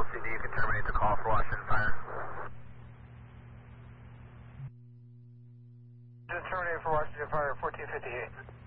LCD, you can terminate the call for Washington Fire. Just terminated for Washington Fire, 1458.